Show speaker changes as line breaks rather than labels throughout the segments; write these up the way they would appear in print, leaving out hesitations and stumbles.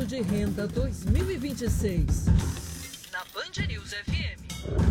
Imposto de Renda 2026. Na Band News FM.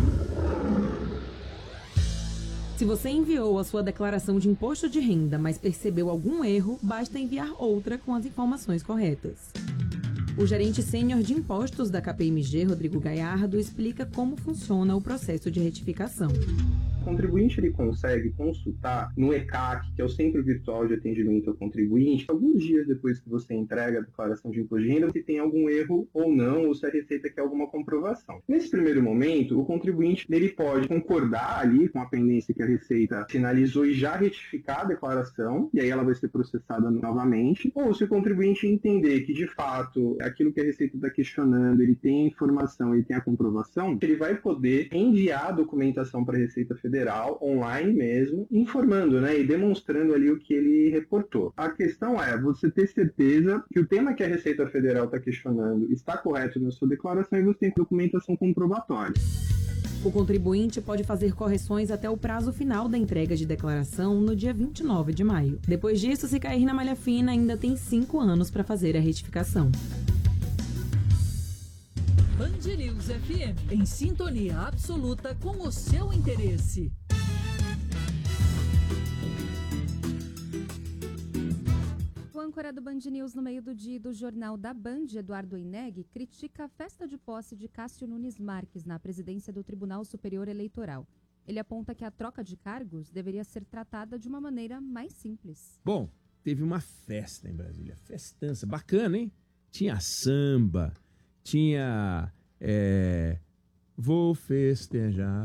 Se você enviou a sua declaração de imposto de renda, mas percebeu algum erro, basta enviar outra com as informações corretas. O gerente sênior de impostos da KPMG, Rodrigo Galhardo, explica como funciona o processo de retificação.
O contribuinte ele consegue consultar no ECAC, que é o Centro Virtual de Atendimento ao Contribuinte, alguns dias depois que você entrega a declaração de imposto de renda, se tem algum erro ou não, ou se a Receita quer alguma comprovação. Nesse primeiro momento, o contribuinte ele pode concordar ali com a pendência que a Receita finalizou e já retificar a declaração, e aí ela vai ser processada novamente, ou se o contribuinte entender que, de fato, aquilo que a Receita está questionando, ele tem a informação, ele tem a comprovação, ele vai poder enviar a documentação para a Receita Federal online mesmo, informando, né, e demonstrando ali o que ele reportou. A questão é você ter certeza que o tema que a Receita Federal está questionando está correto na sua declaração e você tem documentação comprobatória.
O contribuinte pode fazer correções até o prazo final da entrega de declaração no dia 29 de maio. Depois disso, se cair na malha fina, ainda tem 5 anos para fazer a retificação.
Band News FM, em sintonia absoluta com o seu interesse.
O âncora do Band News no meio do dia do Jornal da Band, Eduardo Oineg, critica a festa de posse de Cássio Nunes Marques na presidência do Tribunal Superior Eleitoral. Ele aponta que a troca de cargos deveria ser tratada de uma maneira mais simples.
Bom, teve uma festa em Brasília, festança, bacana, hein? Tinha samba, tinha... Vou festejar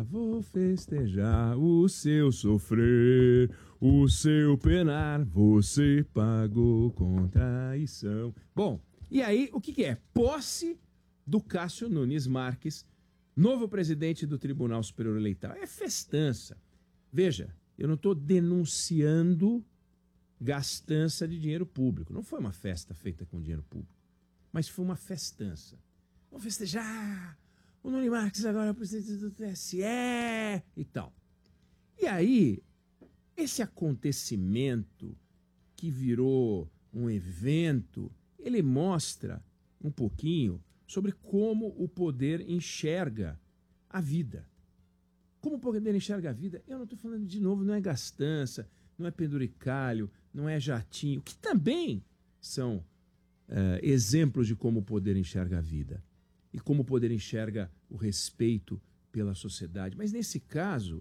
o seu sofrer, o seu penar, você pagou com traição. Bom, e aí o que é? Posse do Cássio Nunes Marques, novo presidente do Tribunal Superior Eleitoral. É festança. Veja, eu não estou denunciando gastança de dinheiro público. Não foi uma festa feita com dinheiro público, mas foi uma festança. Vamos festejar! O Nunes Marques agora é o presidente do TSE e tal. E aí, esse acontecimento que virou um evento, ele mostra um pouquinho sobre como o poder enxerga a vida. Como o poder enxerga a vida, eu não estou falando de novo, não é gastança, não é penduricalho, não é jatinho, que também são exemplos de como o poder enxerga a vida. E como o poder enxerga o respeito pela sociedade. Mas nesse caso,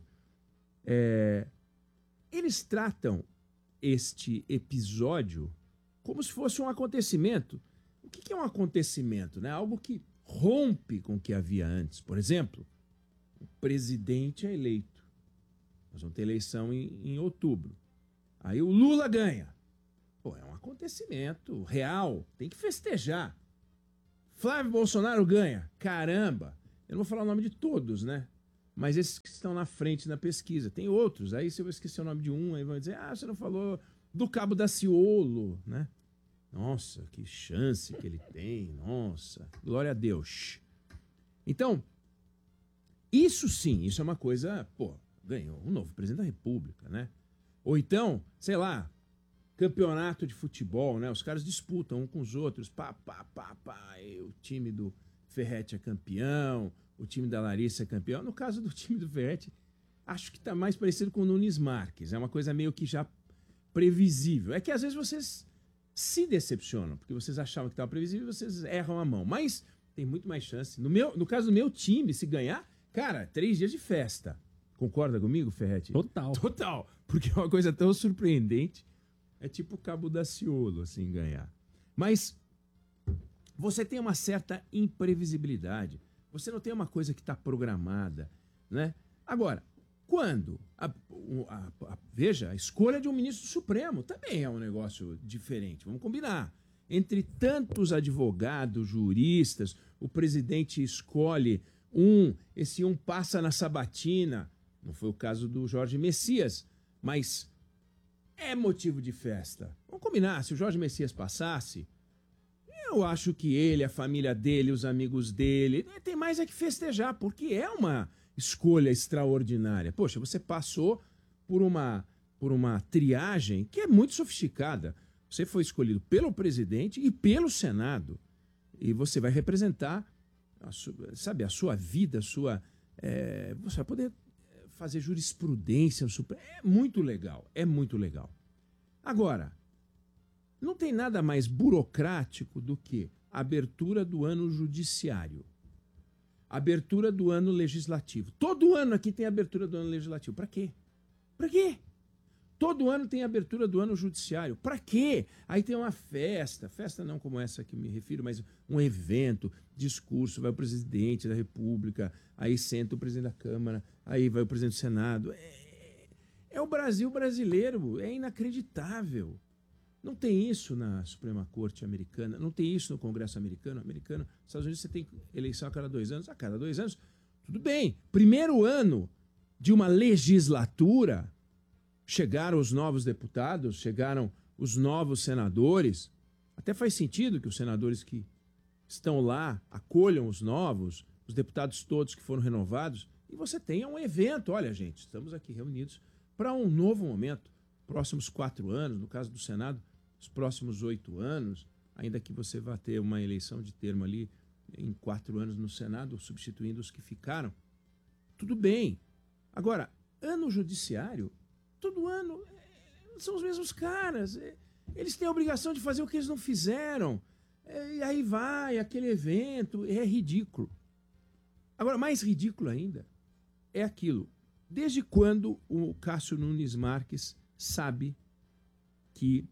eles tratam este episódio como se fosse um acontecimento. O que é um acontecimento? Né? Algo que rompe com o que havia antes. Por exemplo, o presidente é eleito. Nós vamos ter eleição em outubro. Aí o Lula ganha. Pô, é um acontecimento real. Tem que festejar. Flávio Bolsonaro ganha. Caramba! Eu não vou falar o nome de todos, né? Mas esses que estão na frente na pesquisa. Tem outros. Aí se eu esquecer o nome de um, aí vão dizer, você não falou do Cabo Daciolo, né? Nossa, que chance que ele tem. Nossa, glória a Deus. Então, isso sim, isso é uma coisa, ganhou um novo presidente da República, né? Ou então, sei lá, campeonato de futebol, né? Os caras disputam um com os outros. O time do Ferretti é campeão, o time da Larissa é campeão. No caso do time do Ferretti, acho que tá mais parecido com o Nunes Marques. É uma coisa meio que já previsível. É que às vezes vocês se decepcionam, porque vocês achavam que estava previsível e vocês erram a mão. Mas tem muito mais chance. No caso do meu time, se ganhar, cara, 3 dias de festa. Concorda comigo, Ferretti? Total. Porque é uma coisa tão surpreendente. É tipo o Cabo Daciolo, assim, ganhar. Mas você tem uma certa imprevisibilidade. Você não tem uma coisa que está programada, né? Agora, quando... veja, a escolha de um ministro supremo também é um negócio diferente. Vamos combinar. Entre tantos advogados, juristas, o presidente escolhe esse um passa na sabatina. Não foi o caso do Jorge Messias, mas... é motivo de festa. Vamos combinar, se o Jorge Messias passasse, eu acho que ele, a família dele, os amigos dele, tem mais é que festejar, porque é uma escolha extraordinária. Poxa, você passou por uma triagem que é muito sofisticada. Você foi escolhido pelo presidente e pelo Senado. E você vai representar a sua vida, você vai poder fazer jurisprudência no Supremo. É muito legal, é muito legal. Agora, não tem nada mais burocrático do que a abertura do ano judiciário, abertura do ano legislativo. Todo ano aqui tem abertura do ano legislativo. Para quê? Para quê? Todo ano tem abertura do ano judiciário. Para quê? Aí tem uma festa não como essa que me refiro, mas um evento, discurso, vai o presidente da República, aí senta o presidente da Câmara, aí vai o presidente do Senado. É o Brasil brasileiro, é inacreditável. Não tem isso na Suprema Corte americana, não tem isso no Congresso americano. Nos Estados Unidos você tem eleição a cada 2 anos. A cada 2 anos, tudo bem. Primeiro ano de uma legislatura, chegaram os novos deputados, chegaram os novos senadores. Até faz sentido que os senadores que estão lá acolham os novos, os deputados todos que foram renovados, e você tenha um evento. Olha, gente, estamos aqui reunidos para um novo momento. Próximos 4 anos, no caso do Senado, os próximos 8 anos, ainda que você vá ter uma eleição de termo ali em 4 anos no Senado, substituindo os que ficaram. Tudo bem. Agora, ano judiciário, todo ano são os mesmos caras. Eles têm a obrigação de fazer o que eles não fizeram. E aí vai aquele evento. É ridículo. Agora, mais ridículo ainda é aquilo. Desde quando o Cássio Nunes Marques sabe que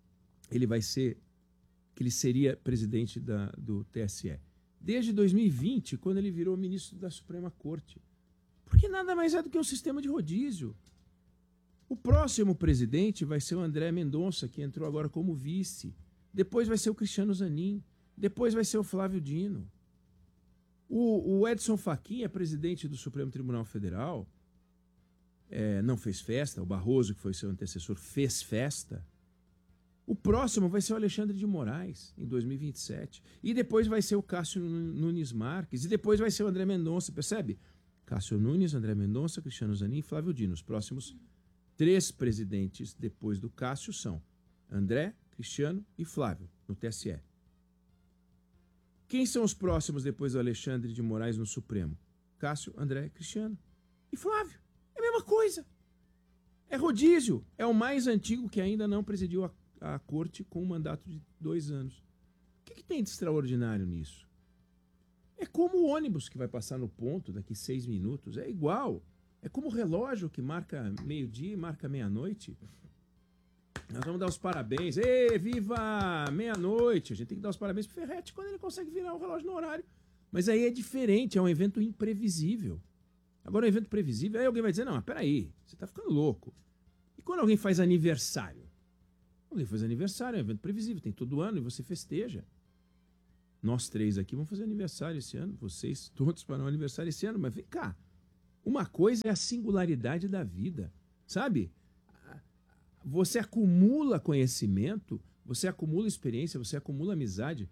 ele seria presidente do TSE? Desde 2020, quando ele virou ministro da Suprema Corte. Porque nada mais é do que um sistema de rodízio. O próximo presidente vai ser o André Mendonça, que entrou agora como vice. Depois vai ser o Cristiano Zanin. Depois vai ser o Flávio Dino. O Edson Fachin é presidente do Supremo Tribunal Federal. Não fez festa. O Barroso, que foi seu antecessor, fez festa. O próximo vai ser o Alexandre de Moraes, em 2027. E depois vai ser o Cássio Nunes Marques. E depois vai ser o André Mendonça, percebe? Cássio Nunes, André Mendonça, Cristiano Zanin e Flávio Dino. Os próximos 3 presidentes depois do Cássio são André, Cristiano e Flávio, no TSE. Quem são os próximos depois do Alexandre de Moraes no Supremo? Cássio, André, Cristiano e Flávio. É a mesma coisa. É rodízio. É o mais antigo que ainda não presidiu a corte com um mandato de 2 anos. O que tem de extraordinário nisso? É como o ônibus que vai passar no ponto daqui 6 minutos. É igual. É como o relógio que marca meio-dia e marca meia-noite. Nós vamos dar os parabéns. Ê, viva meia-noite! A gente tem que dar os parabéns pro Ferretti quando ele consegue virar o relógio no horário. Mas aí é diferente, é um evento imprevisível. Agora, um evento previsível, aí alguém vai dizer, não, mas peraí, você tá ficando louco. E quando alguém faz aniversário? Alguém faz aniversário, é um evento previsível, tem todo ano e você festeja. Nós 3 aqui vamos fazer aniversário esse ano, vocês todos farão aniversário esse ano, mas vem cá. Uma coisa é a singularidade da vida, sabe? Você acumula conhecimento, você acumula experiência, você acumula amizade.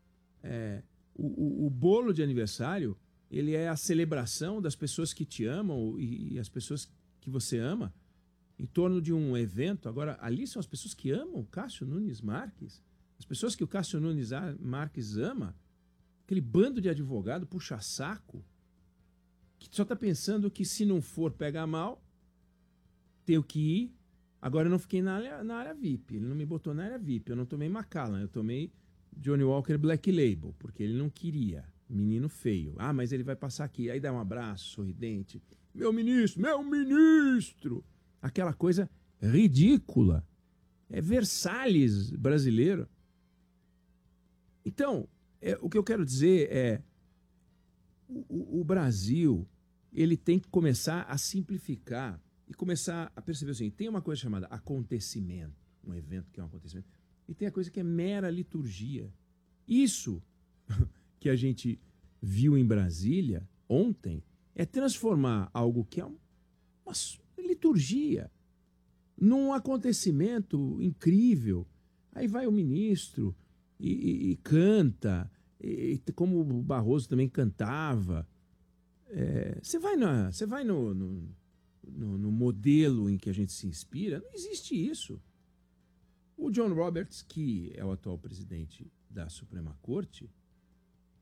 O bolo de aniversário, ele é a celebração das pessoas que te amam e as pessoas que você ama em torno de um evento. Agora, ali são as pessoas que amam o Cássio Nunes Marques, as pessoas que o Cássio Nunes Marques ama, aquele bando de advogado puxa-saco, que só está pensando que se não for pegar mal, tenho que ir. Agora eu não fiquei na área VIP, ele não me botou na área VIP, eu não tomei Macallan, eu tomei Johnny Walker Black Label, porque ele não queria, menino feio. Ah, mas ele vai passar aqui, aí dá um abraço sorridente, meu ministro, aquela coisa ridícula, é Versalhes brasileiro. Então, o que eu quero dizer é, o Brasil, ele tem que começar a simplificar e começar a perceber assim, tem uma coisa chamada acontecimento, um evento que é um acontecimento, e tem a coisa que é mera liturgia. Isso que a gente viu em Brasília ontem é transformar algo que é uma liturgia num acontecimento incrível. Aí vai o ministro e canta, e como o Barroso também cantava. Você vai no modelo em que a gente se inspira, não existe isso. O John Roberts, que é o atual presidente da Suprema Corte,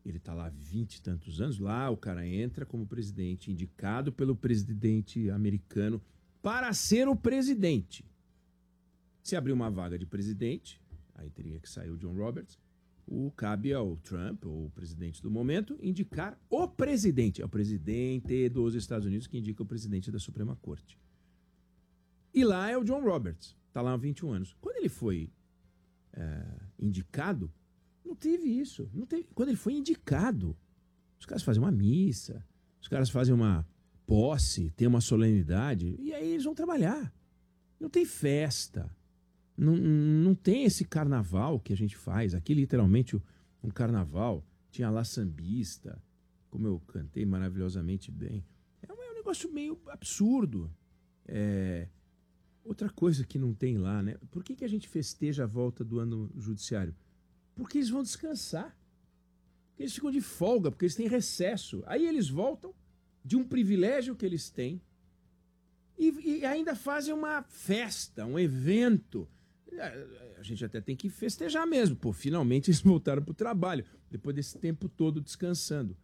Ele está lá há 20 e tantos anos. Lá o cara entra como presidente, indicado pelo presidente americano para ser o presidente. Se abrir uma vaga de presidente, aí teria que sair o John Roberts, cabe ao Trump, ou o presidente do momento, indicar o presidente. É o presidente dos Estados Unidos que indica o presidente da Suprema Corte. E lá é o John Roberts, está lá há 21 anos. Quando ele foi indicado, não teve isso. Não teve. Quando ele foi indicado, os caras fazem uma missa, os caras fazem uma posse, tem uma solenidade, e aí eles vão trabalhar. Não tem festa. Não tem esse carnaval que a gente faz. Aqui, literalmente, um carnaval. Tinha lá sambista, como eu cantei maravilhosamente bem. É um negócio meio absurdo. Outra coisa que não tem lá, né? Por que a gente festeja a volta do ano judiciário? Porque eles vão descansar. Porque eles ficam de folga, porque eles têm recesso. Aí eles voltam de um privilégio que eles têm e ainda fazem uma festa, um evento. A gente até tem que festejar mesmo. Pô, finalmente eles voltaram para o trabalho, depois desse tempo todo descansando.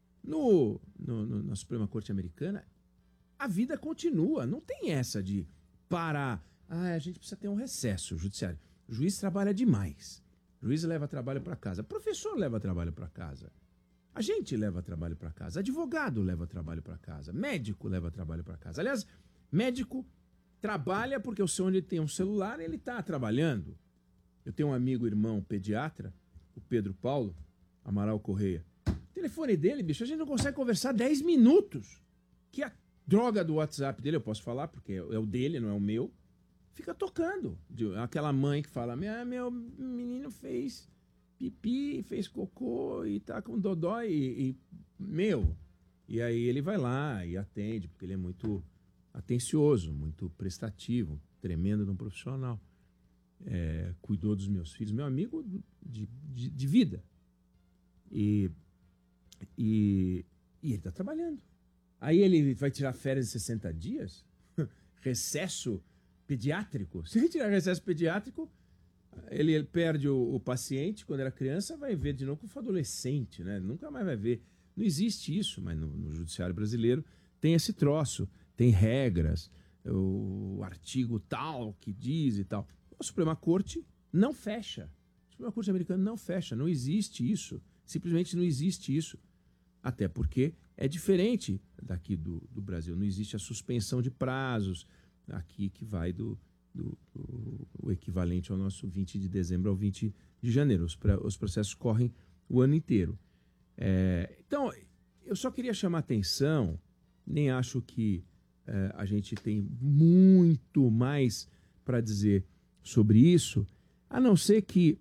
Na Suprema Corte Americana, a vida continua. Não tem essa de parar. A gente precisa ter um recesso judiciário. O juiz trabalha demais. O juiz leva trabalho para casa. Professor leva trabalho para casa. A gente leva trabalho para casa. Advogado leva trabalho para casa. Médico leva trabalho para casa. Aliás, médico trabalha porque o seu onde ele tem um celular, ele está trabalhando. Eu tenho um amigo, irmão, pediatra, o Pedro Paulo Amaral Correia. O telefone dele, bicho, a gente não consegue conversar 10 minutos. Que a droga do WhatsApp dele, eu posso falar, porque é o dele, não é o meu, fica tocando. Aquela mãe que fala, meu menino fez pipi, fez cocô e tá com dodói E aí ele vai lá e atende, porque ele é muito atencioso, muito prestativo, tremendo de um profissional. Cuidou dos meus filhos, meu amigo de vida. E ele está trabalhando. Aí ele vai tirar férias de 60 dias? Recesso pediátrico? Se ele tirar recesso pediátrico, ele perde o paciente quando era criança, vai ver de novo quando for adolescente, né? Nunca mais vai ver. Não existe isso, mas no judiciário brasileiro tem esse troço. Tem regras, o artigo tal que diz e tal. A Suprema Corte não fecha. A Suprema Corte americana não fecha. Não existe isso. Simplesmente não existe isso. Até porque é diferente daqui do Brasil. Não existe a suspensão de prazos aqui que vai o equivalente ao nosso 20 de dezembro ao 20 de janeiro. Os processos correm o ano inteiro. Então, eu só queria chamar atenção, nem acho que a gente tem muito mais para dizer sobre isso, a não ser que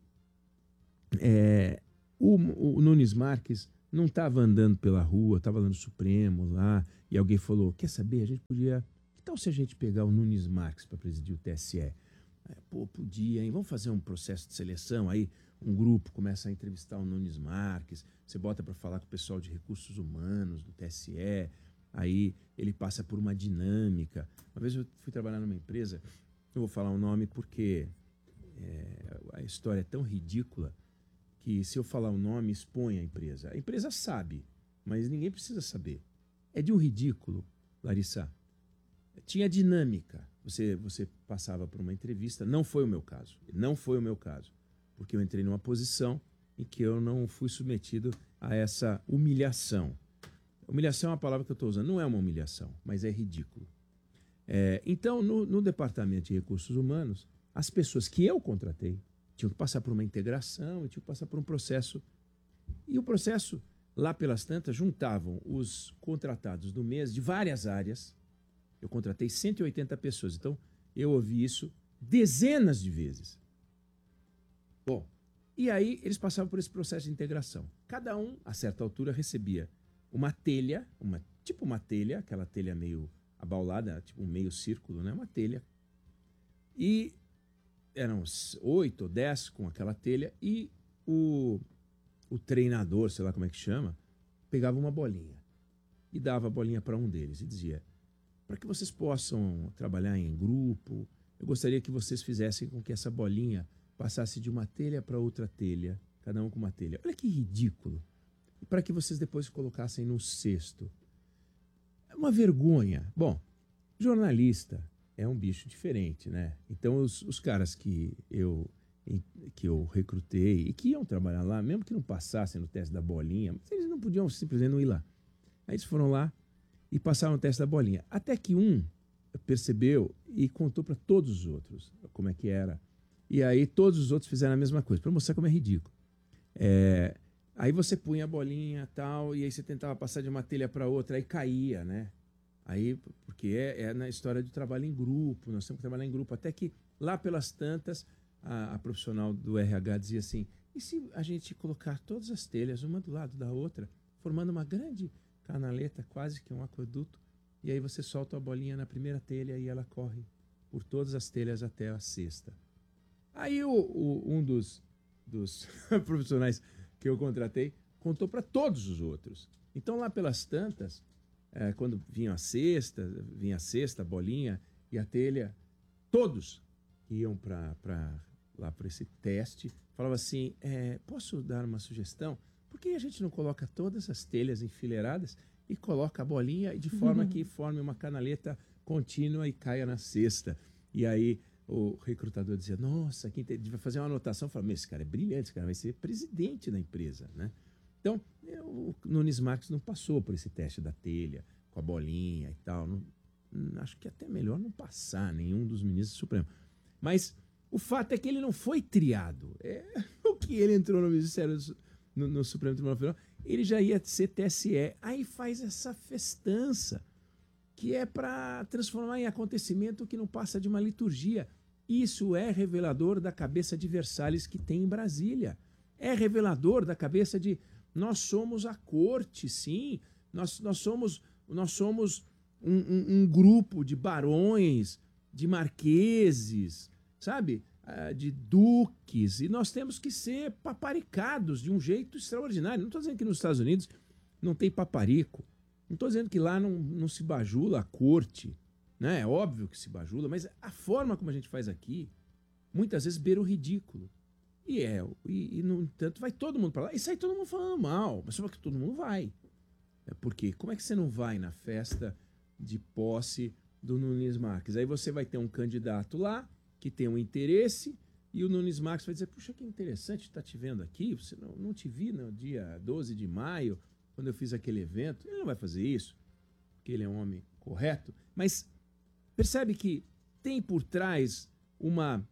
o Nunes Marques não estava andando pela rua, estava lá no Supremo, lá, e alguém falou, quer saber, a gente podia... Que tal se a gente pegar o Nunes Marques para presidir o TSE? Podia, hein? Vamos fazer um processo de seleção aí, um grupo começa a entrevistar o Nunes Marques, você bota para falar com o pessoal de recursos humanos do TSE, aí ele passa por uma dinâmica. Uma vez eu fui trabalhar numa empresa, eu vou falar o nome porque a história é tão ridícula que se eu falar o nome expõe a empresa. A empresa sabe, mas ninguém precisa saber. É de um ridículo, Larissa. Tinha dinâmica. Você passava por uma entrevista, não foi o meu caso. Não foi o meu caso, porque eu entrei numa posição em que eu não fui submetido a essa humilhação. Humilhação é uma palavra que eu estou usando. Não é uma humilhação, mas é ridículo. Então, no Departamento de Recursos Humanos, as pessoas que eu contratei tinham que passar por uma integração e tinham que passar por um processo. E o processo, lá pelas tantas, juntavam os contratados do mês de várias áreas. Eu contratei 180 pessoas. Então, eu ouvi isso dezenas de vezes. Bom, e aí eles passavam por esse processo de integração. Cada um, a certa altura, recebia uma telha, tipo uma telha, aquela telha meio abaulada, tipo um meio círculo, né? Uma telha. E eram 8 ou 10 com aquela telha e o treinador, sei lá como é que chama, pegava uma bolinha e dava a bolinha para um deles e dizia, para que vocês possam trabalhar em grupo, eu gostaria que vocês fizessem com que essa bolinha passasse de uma telha para outra telha, cada um com uma telha. Olha que ridículo. para que vocês depois colocassem no cesto. É uma vergonha. Bom, jornalista é um bicho diferente, né? Então, os caras que eu recrutei e que iam trabalhar lá, mesmo que não passassem no teste da bolinha, eles não podiam simplesmente não ir lá. Aí eles foram lá e passaram o teste da bolinha. Até que um percebeu e contou para todos os outros como é que era. E aí todos os outros fizeram a mesma coisa, para mostrar como é ridículo. Aí você punha a bolinha e tal, e aí você tentava passar de uma telha para outra, aí caía, né? Aí, porque é na história de trabalho em grupo, nós temos que trabalhar em grupo. Até que lá pelas tantas, a profissional do RH dizia assim, e se a gente colocar todas as telhas, uma do lado da outra, formando uma grande canaleta, quase que um aqueduto, e aí você solta a bolinha na primeira telha e ela corre por todas as telhas até a sexta. Aí um dos profissionais que eu contratei contou para todos os outros. Então lá pelas tantas, quando vinha a sexta, a bolinha e a telha, todos iam lá para esse teste, falavam assim, posso dar uma sugestão? Por que a gente não coloca todas as telhas enfileiradas e coloca a bolinha de forma que forme uma canaleta contínua e caia na cesta? E aí o recrutador dizia, nossa, quem vai fazer uma anotação, falava, esse cara é brilhante, esse cara vai ser presidente da empresa, né? Então, o Nunes Marques não passou por esse teste da telha, com a bolinha e tal. Acho que é até melhor não passar nenhum dos ministros do Supremo. Mas o fato é que ele não foi triado. O que ele entrou no Ministério no Supremo Tribunal Federal, ele já ia ser TSE. Aí faz essa festança, que é para transformar em acontecimento que não passa de uma liturgia. Isso é revelador da cabeça de Versalhes que tem em Brasília. É revelador da cabeça de... Nós somos a corte, sim. Nós somos um grupo de barões, de marqueses, sabe? De duques. E nós temos que ser paparicados de um jeito extraordinário. Não estou dizendo que nos Estados Unidos não tem paparico. Não estou dizendo que lá não se bajula a corte. Né? É óbvio que se bajula, mas a forma como a gente faz aqui, muitas vezes beira o ridículo. E no entanto, vai todo mundo para lá. E sai todo mundo falando mal. Mas só que todo mundo vai. Porque como é que você não vai na festa de posse do Nunes Marques? Aí você vai ter um candidato lá que tem um interesse e o Nunes Marques vai dizer, puxa, que interessante estar te vendo aqui. Você não te vi no dia 12 de maio, quando eu fiz aquele evento. Ele não vai fazer isso, porque ele é um homem correto. Mas percebe que tem por trás uma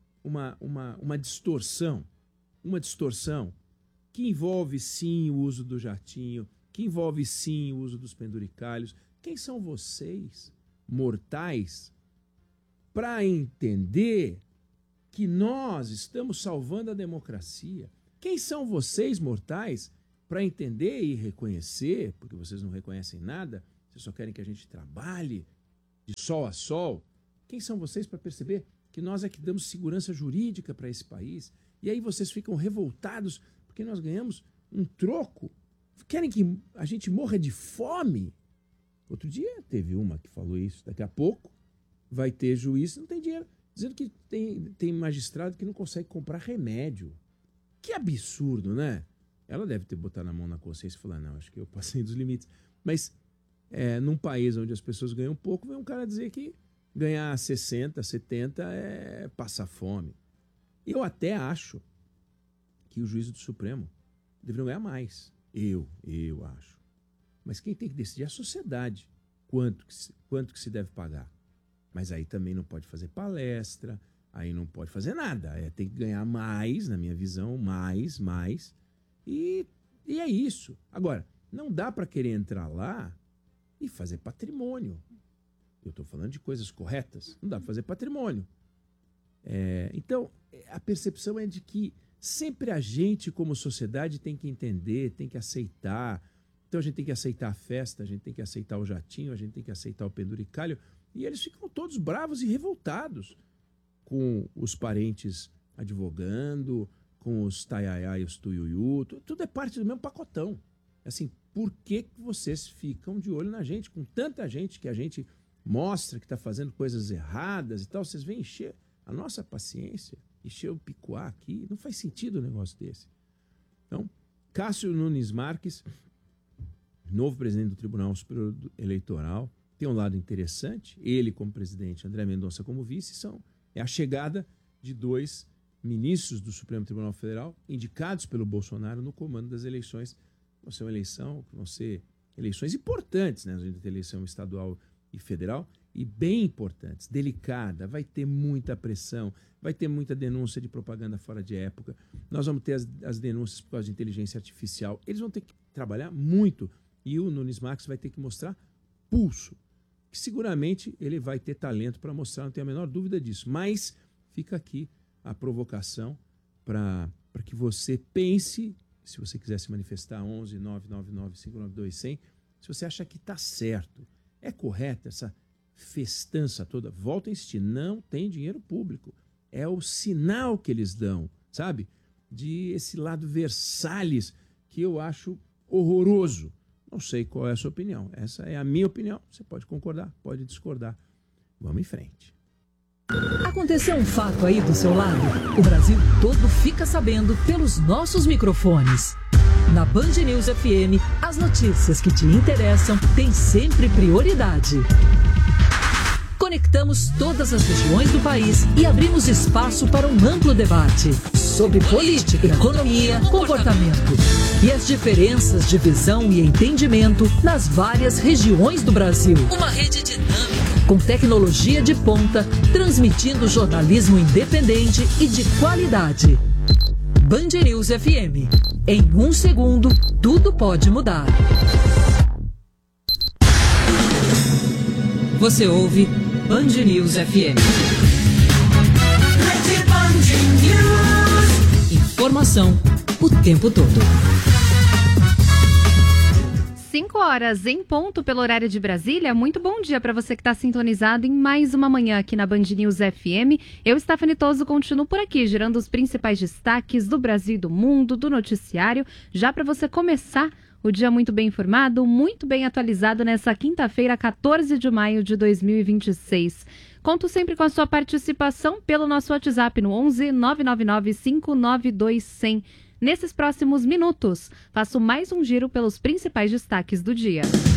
distorção. Uma distorção que envolve, sim, o uso do jatinho, que envolve, sim, o uso dos penduricalhos. Quem são vocês, mortais, para entender que nós estamos salvando a democracia? Quem são vocês, mortais, para entender e reconhecer, porque vocês não reconhecem nada, vocês só querem que a gente trabalhe de sol a sol? Quem são vocês para perceber que nós é que damos segurança jurídica para esse país? E aí vocês ficam revoltados porque nós ganhamos um troco. Querem que a gente morra de fome? Outro dia teve uma que falou isso. Daqui a pouco vai ter juiz, não tem dinheiro, dizendo que tem magistrado que não consegue comprar remédio. Que absurdo, né? Ela deve ter botado a mão na consciência e falar, não, acho que eu passei dos limites. Mas num país onde as pessoas ganham pouco, vem um cara dizer que ganhar 60, 70 é passar fome. Eu até acho que o juízo do Supremo deveriam ganhar mais. Eu acho. Mas quem tem que decidir é a sociedade. Quanto que se deve pagar. Mas aí também não pode fazer palestra, aí não pode fazer nada. Tem que ganhar mais, na minha visão, mais. E é isso. Agora, não dá para querer entrar lá e fazer patrimônio. Eu estou falando de coisas corretas. Não dá para fazer patrimônio. Então, a percepção é de que sempre a gente, como sociedade, tem que entender, tem que aceitar. Então a gente tem que aceitar a festa, a gente tem que aceitar o jatinho, a gente tem que aceitar o penduricalho. E eles ficam todos bravos e revoltados com os parentes advogando, com os taiaiá e os tuiuiu. Tudo é parte do mesmo pacotão. Assim, por que vocês ficam de olho na gente? Com tanta gente que a gente mostra que está fazendo coisas erradas e tal, vocês vêm encher a nossa paciência, encher o picuá aqui. Não faz sentido um negócio desse. Então, Cássio Nunes Marques novo presidente do Tribunal Superior Eleitoral, tem um lado interessante, ele como presidente, André Mendonça como vice, é a chegada de 2 ministros do Supremo Tribunal Federal indicados pelo Bolsonaro no comando das eleições. Vão ser eleições importantes, né? A gente tem eleição estadual e federal, e bem importantes, delicada, vai ter muita pressão, vai ter muita denúncia de propaganda fora de época, nós vamos ter as denúncias por causa de inteligência artificial, eles vão ter que trabalhar muito, e o Nunes Marques vai ter que mostrar pulso, que seguramente ele vai ter talento para mostrar, não tenho a menor dúvida disso, mas fica aqui a provocação para que você pense, se você quiser se manifestar, 11 999 592 100, se você acha que está certo, é correta essa festança toda, volto a insistir, não tem dinheiro público, é o sinal que eles dão, sabe, de esse lado Versalhes, que eu acho horroroso. Não sei qual é a sua opinião, essa é a minha opinião, você pode concordar, pode discordar, vamos em frente.
Aconteceu um fato aí do seu lado? O Brasil todo fica sabendo pelos nossos microfones. Na Band News FM, as notícias que te interessam têm sempre prioridade. Conectamos todas as regiões do país e abrimos espaço para um amplo debate sobre política, economia, comportamento e as diferenças de visão e entendimento nas várias regiões do Brasil. Uma rede dinâmica, com tecnologia de ponta, transmitindo jornalismo independente e de qualidade. Band News FM. Em 1 segundo, tudo pode mudar. Você ouve Band News FM. Informação o tempo todo.
5 horas em ponto pelo horário de Brasília. Muito bom dia para você que está sintonizado em mais uma manhã aqui na Band News FM. Eu, Stephanie Toso, continuo por aqui, gerando os principais destaques do Brasil e do mundo, do noticiário, já para você começar o dia muito bem informado, muito bem atualizado nessa quinta-feira, 14 de maio de 2026. Conto sempre com a sua participação pelo nosso WhatsApp no 11 999 592 100. Nesses próximos minutos, faço mais um giro pelos principais destaques do dia.